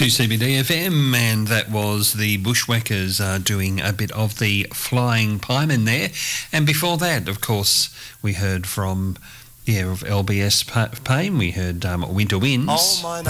To CBD FM, and that was the Bushwhackers doing a bit of the Flying Pieman there. And before that, of course, we heard from, of LBS Pain, we heard Winter Winds.